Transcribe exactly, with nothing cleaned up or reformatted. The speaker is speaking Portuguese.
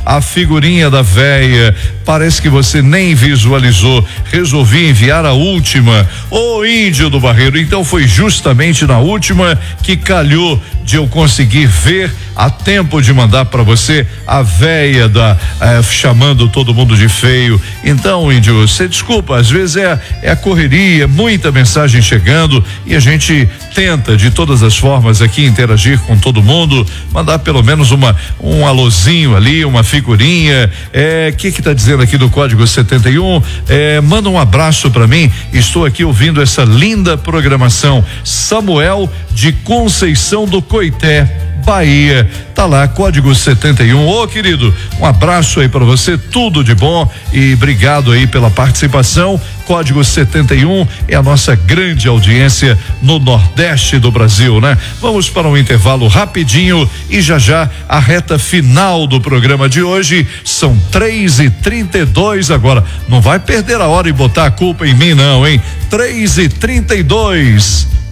a figurinha da véia. Parece que você nem visualizou. Resolvi enviar a última. Ô Índio do Barreiro, então foi justamente na última que calhou de eu conseguir ver a tempo de mandar para você a véia da eh, chamando todo mundo de feio. Então, Índio, você desculpa, às vezes é, é a correria, muita mensagem chegando e a gente tenta de todas as formas aqui interagir com todo mundo, mandar pelo menos uma um alôzinho ali, uma figurinha. É, que que tá dizendo aqui do código setenta e um? É, manda um abraço para mim. Estou aqui ouvindo essa linda programação. Samuel de Conceição do Coité, Bahia, tá lá, código setenta e um. Ô querido, um abraço aí para você, tudo de bom e obrigado aí pela participação. Código setenta e um é a nossa grande audiência no Nordeste do Brasil, né? Vamos para um intervalo rapidinho e já já a reta final do programa de hoje. São três e trinta e dois agora. Não vai perder a hora e botar a culpa em mim, não, hein? três e trinta e dois.